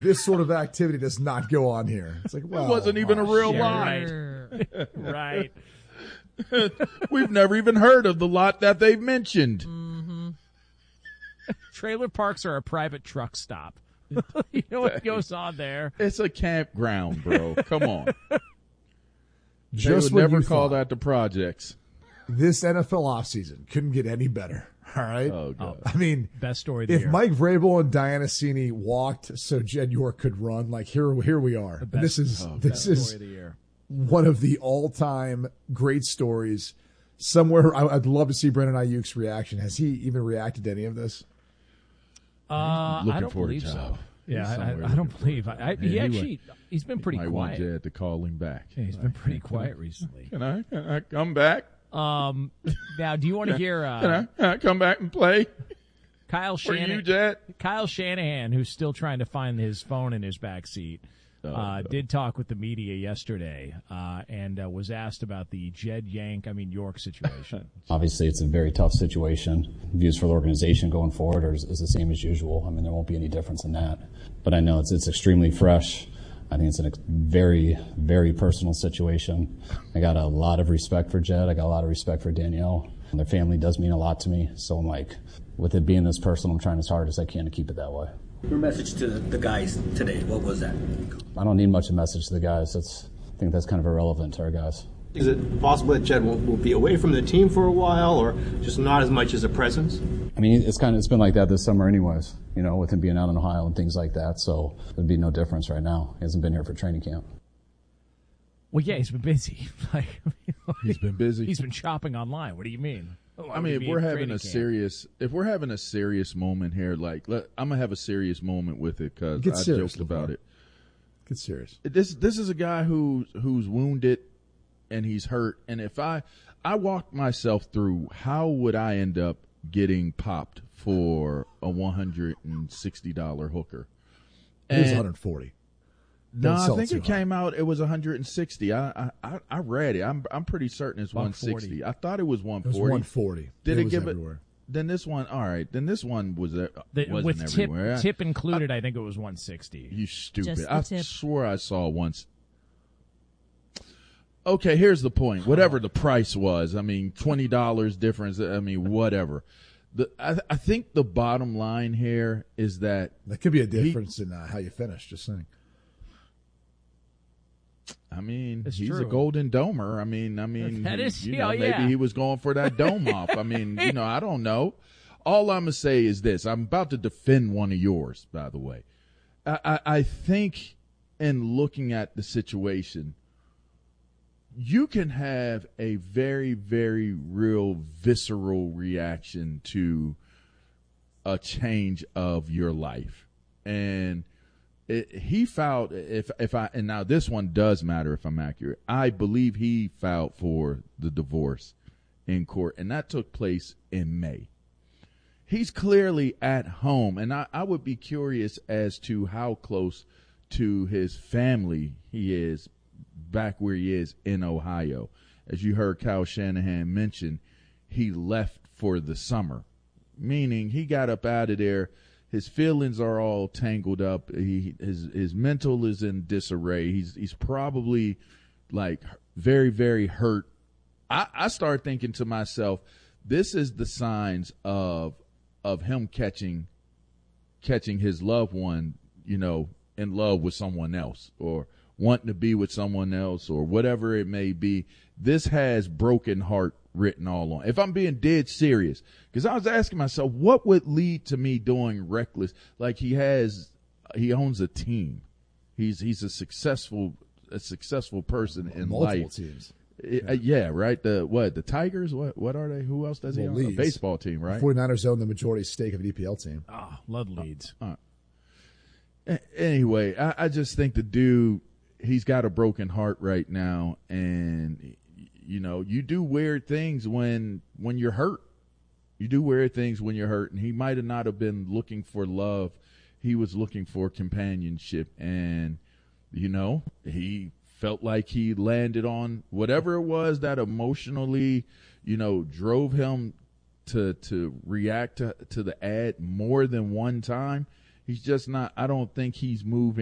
This sort of activity does not go on here. It's like, well, it wasn't even a real lie. Right. We've never even heard of the lot that they've mentioned. Mm-hmm. Trailer parks are a private truck stop. You know what goes on there? It's a campground, bro. Come on. Just they would when never you call thought that the projects. this NFL offseason couldn't get any better. All right. Oh, God. I mean, Best story of the if year. Mike Vrabel and Diana Cini walked so Jed York could run, like here we are. And this is story of the year. one of the all-time great stories. Somewhere, I'd love to see Brandon Ayuk's reaction. Has he even reacted to any of this? I don't believe so. Yeah, I don't believe. He's been pretty I quiet. want Jed to call him back. Yeah, he's been pretty quiet recently. Can I come back? Now, do you want to hear Can I come back and play? Kyle For Shanahan? you, Jed? Kyle Shanahan, who's still trying to find his phone in his back seat, did talk with the media yesterday and was asked about the York situation. Obviously, it's a very tough situation. Views for the organization going forward is the same as usual. I mean, there won't be any difference in that. But I know it's extremely fresh. I think it's a very, very personal situation. I got a lot of respect for Jed. I got a lot of respect for Danielle. Their family does mean a lot to me. So I'm like, with it being this personal, I'm trying as hard as I can to keep it that way. Your message to the guys today, what was that? I don't need much of a message to the guys. I think that's kind of irrelevant to our guys. Is it possible that Jed will be away from the team for a while, or just not as much as a presence? I mean, it's been like that this summer anyways, with him being out in Ohio and things like that. So there'd be no difference right now. He hasn't been here for training camp. Well, yeah, he's been busy. He's been busy. He's been shopping online. What do you mean? If we're having a serious moment here, I'm gonna have a serious moment with it because I joked about it. Get serious. This is a guy who's wounded and he's hurt, and if I walked myself through, how would I end up getting popped for a $160 hooker? It was 140. No, I think it came out. It was 160. I read it. I'm pretty certain it's 160. I thought it was 140. It was 140. Did it give everywhere. Then this one, all right. Then this one wasn't with everywhere. tip included. I think it was 160. You stupid! Just the I tip. swore I saw once. Okay, here's the point. Whatever the price was, I mean, $20 difference. I mean, whatever. I think the bottom line here is that could be a difference in how you finish. Just saying. I mean, It's he's true. a golden domer. I mean, That is- maybe yeah. he was going for that dome off. I mean, I don't know. All I'm gonna say is this: I'm about to defend one of yours, by the way. I think, in looking at the situation, you can have a very, very real visceral reaction to a change of your life, and he filed. And now this one does matter if I'm accurate. I believe he filed for the divorce in court, and that took place in May. He's clearly at home, and I would be curious as to how close to his family he is back where he is in Ohio. As you heard Kyle Shanahan mention, he left for the summer, meaning he got up out of there. His feelings are all tangled up. His mental is in disarray. He's probably like very, very hurt. I started thinking to myself, this is the signs of him catching his loved one, in love with someone else or wanting to be with someone else or whatever it may be. This has broken heart written all on. If I'm being dead serious, because I was asking myself, what would lead to me doing reckless? Like he owns a team. He's a successful person in multiple life. Teams. Yeah, right. The Tigers? What are they? Who else does he own? A Leeds. baseball team, right? 49ers own the majority stake of an EPL team. Oh, love Leeds. Anyway, I just think the dude, he's got a broken heart right now, and you do weird things when you're hurt. You do weird things when you're hurt, and he might have not have been looking for love. He was looking for companionship, and he felt like he landed on whatever it was that emotionally, drove him to react to the ad more than one time. He's just not. I don't think he's moving